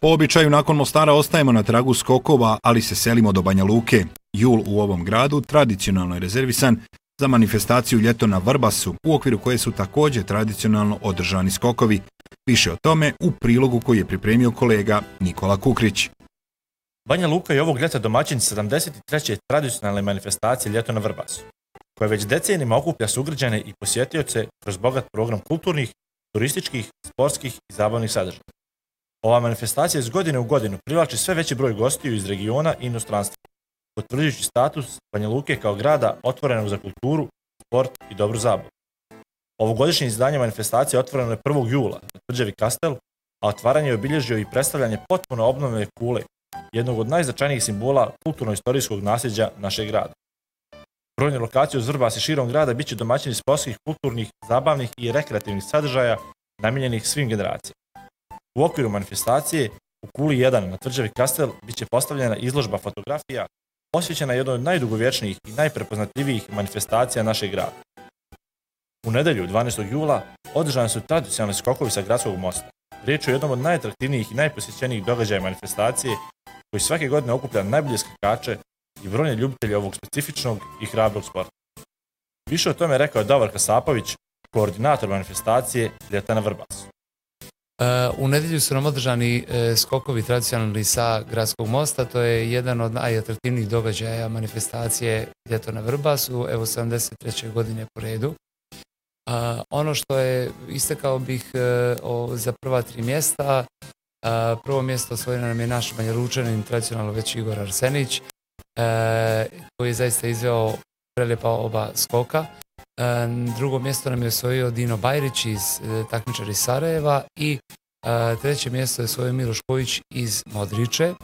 Po običaju nakon Mostara ostajemo na tragu skokova, ali se selimo do Banja Luke. Jul u ovom gradu tradicionalno je rezervisan za manifestaciju Ljeto na Vrbasu, u okviru koje su također tradicionalno održani skokovi. Više o tome u prilogu koji je pripremio kolega Nikola Kukrić. Banja Luka je ovog ljeta domaćin 73. tradicionalne manifestacije Ljeto na Vrbasu, koja već decenijima okuplja sugrađane i posjetioce kroz bogat program kulturnih, turističkih, sportskih i zabavnih sadržaja. Ova manifestacija iz godine u godinu privlači sve veći broj gostiju iz regiona i inostranstva, potvrđujući status Banja Luke kao grada otvorenog za kulturu, sport i dobru zabavu. Ovogodišnje izdanje manifestacije otvoreno je 1. jula na tvrđavi Kastel, a otvaranje je obilježio i predstavljanje potpuno obnovljene kule, jednog od najznačajnijih simbola kulturno-istorijskog nasljeđa našeg grada. Brojne lokacije uz Vrbas i širom grada bit će domaćini sportskih, kulturnih, zabavnih i rekreativnih sadržaja namijenjenih svim generacijama. U okviru manifestacije u kuli 1 na tvrđavi Kastel bit će postavljena izložba fotografija posvećena jednoj od najdugovječnijih i najprepoznatljivijih manifestacija našeg grada. U nedjelju 12. jula održani su tradicionalni skokovi sa gradskog mosta. Riječ je o jednom od najatraktivnijih i najposjećenijih događaja manifestacije koji svake godine okuplja najbolje skakače i brojne ljubitelje ovog specifičnog i hrabrog sporta. Više o tome rekao je Davor Kasapović, koordinator manifestacije Ljeta na Vrbasu. U nedjelju su nam održani skokovi tradicionalni sa gradskog mosta. To je jedan od najatraktivnijih događaja manifestacije Ljeto na Vrbasu, evo 73. godine po redu. Ono što je, istakao bih za prva 3 mjesta, prvo mjesto osvojio nam je naš Banja Lučanin, tradicionalno već Igor Arsenić, koji je zaista izveo prelijepa oba skoka. Drugo mjesto nam je osvojio Dino Bajrić iz takmičara iz Sarajeva i treće mjesto je osvojio Miloš Kojić iz Modriče.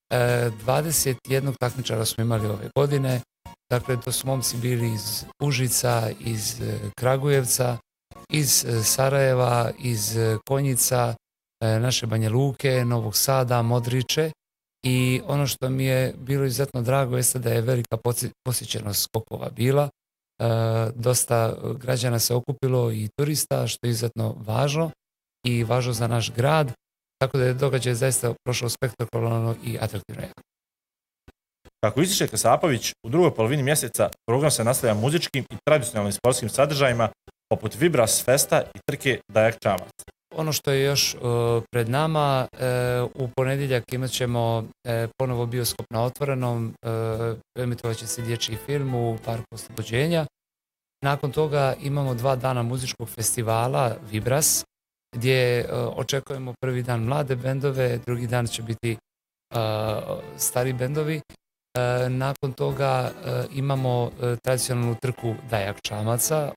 21 takmičara smo imali ove godine, dakle to su momci bili iz Užica, iz Kragujevca, iz Sarajeva, iz Konjica, naše Banja Luke, Novog Sada, Modriče. I ono što mi je bilo izuzetno drago jeste da je velika posjećenost skokova bila. Dosta građana se okupilo i turista, što je izuzetno važno i važno za naš grad, tako da je događaj zaista prošao spektakularno i atraktivno. Kako ističe Kasapović, u drugoj polovini mjeseca program se nastavlja muzičkim i tradicionalnim sportskim sadržajima poput Vibras Festa i trke Dajak Čamac. Ono što je još pred nama, u ponedjeljak imat ćemo ponovo bioskop na otvorenom, emitovat će se dječji film u Parku Oslobođenja. Nakon toga imamo 2 dana muzičkog festivala Vibras, gdje očekujemo prvi dan mlade bendove, drugi dan će biti stari bendovi. Nakon toga imamo tradicionalnu trku Dajak Čamaca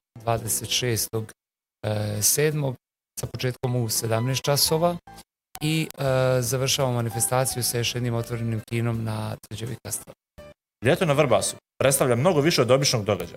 26.7. sa početkom u 17 časova i završavamo manifestaciju sa još jednim otvorenim kinom na tvrđavi Kastel. Ljeto na Vrbasu predstavlja mnogo više od običnog događaja.